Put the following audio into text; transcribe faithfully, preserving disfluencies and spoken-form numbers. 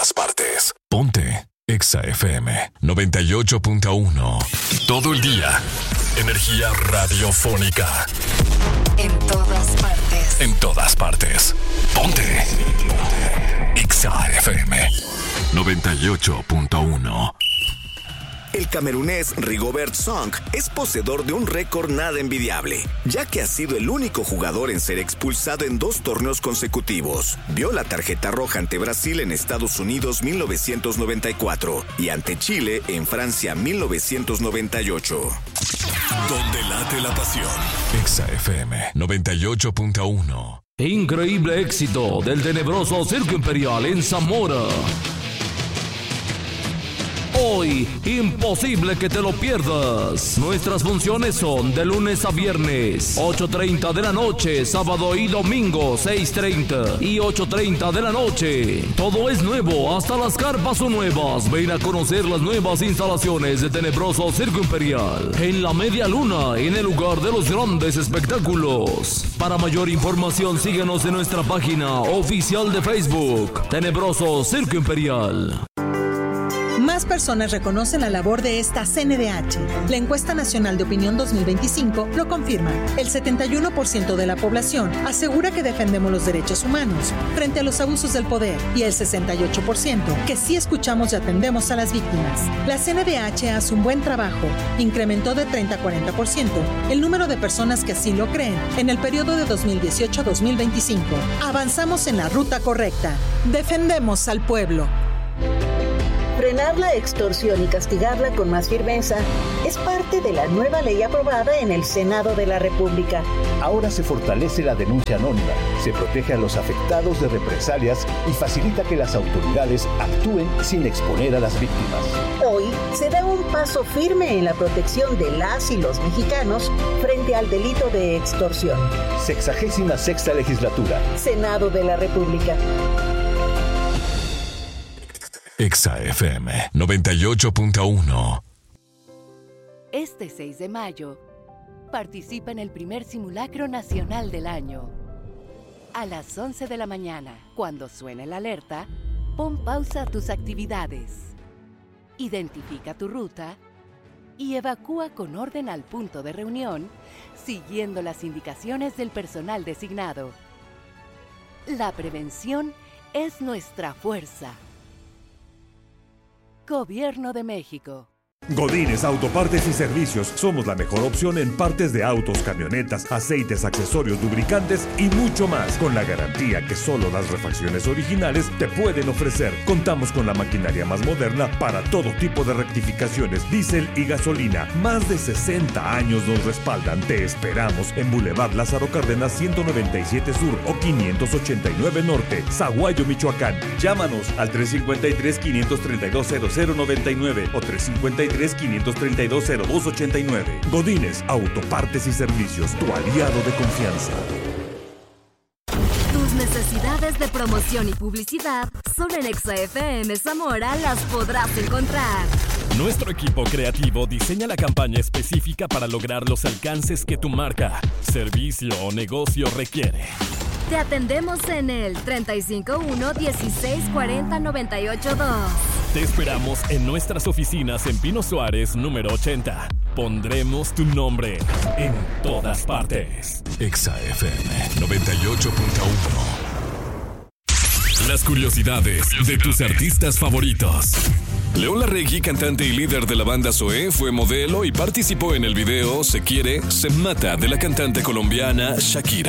todas partes. Ponte Exa F M noventa y ocho punto uno. Todo el día. Energía radiofónica. En todas partes. En todas partes. Ponte. Ponte. Exa F M noventa y ocho punto uno. El camerunés Rigobert Song es poseedor de un récord nada envidiable, ya que ha sido el único jugador en ser expulsado en dos torneos consecutivos. Vio la tarjeta roja ante Brasil en Estados Unidos mil novecientos noventa y cuatro y ante Chile en Francia mil novecientos noventa y ocho. Donde late la pasión. Exa F M noventa y ocho punto uno. Increíble éxito del tenebroso Circo Imperial en Zamora. Hoy, imposible que te lo pierdas. Nuestras funciones son de lunes a viernes, ocho treinta de la noche, sábado y domingo, seis treinta y ocho treinta de la noche. Todo es nuevo, hasta las carpas son nuevas. Ven a conocer las nuevas instalaciones de Tenebroso Circo Imperial en la Media Luna, en el lugar de los grandes espectáculos. Para mayor información, síguenos en nuestra página oficial de Facebook, Tenebroso Circo Imperial. Más personas reconocen la labor de esta C N D H. La encuesta nacional de opinión dos mil veinticinco lo confirma. El setenta y uno por ciento de la población asegura que defendemos los derechos humanos frente a los abusos del poder y el sesenta y ocho por ciento que sí escuchamos y atendemos a las víctimas. La C N D H hace un buen trabajo. Incrementó de treinta a cuarenta por ciento el número de personas que así lo creen en el periodo de dos mil dieciocho a dos mil veinticinco. Avanzamos en la ruta correcta. Defendemos al pueblo. Frenar la extorsión y castigarla con más firmeza es parte de la nueva ley aprobada en el Senado de la República. Ahora se fortalece la denuncia anónima, se protege a los afectados de represalias y facilita que las autoridades actúen sin exponer a las víctimas. Hoy se da un paso firme en la protección de las y los mexicanos frente al delito de extorsión. Sexagésima sexta legislatura. Senado de la República. Exa F M noventa y ocho punto uno. Este seis de mayo, participa en el primer simulacro nacional del año. A las once de la mañana, cuando suene la alerta, pon pausa a tus actividades. Identifica tu ruta y evacúa con orden al punto de reunión, siguiendo las indicaciones del personal designado. La prevención es nuestra fuerza. Gobierno de México. Godínez Autopartes y Servicios. Somos la mejor opción en partes de autos, camionetas, aceites, accesorios, lubricantes y mucho más, con la garantía que solo las refacciones originales te pueden ofrecer. Contamos con la maquinaria más moderna para todo tipo de rectificaciones, diésel y gasolina. Más de sesenta años nos respaldan. Te esperamos en Boulevard Lázaro Cárdenas ciento noventa y siete Sur o quinientos ochenta y nueve Norte, Zaguayo, Michoacán. Llámanos al tres cinco tres, quinientos treinta y dos, cero cero noventa y nueve o tres cinco tres, quinientos treinta y dos, cero dos ochenta y nueve. Godínez Autopartes y Servicios, tu aliado de confianza. Tus necesidades de promoción y publicidad solo en Exa F M Zamora las podrás encontrar. Nuestro equipo creativo diseña la campaña específica para lograr los alcances que tu marca, servicio o negocio requiere. Te atendemos en el treinta y cinco uno, dieciséis cuarenta, noventa y ocho dos. Te esperamos en nuestras oficinas en Pino Suárez, número ochenta. Pondremos tu nombre en todas partes. Exa F M noventa y ocho punto uno. Las curiosidades de tus artistas favoritos. León Larregui, cantante y líder de la banda Zoé, fue modelo y participó en el video Se Quiere, Se Mata de la cantante colombiana Shakira.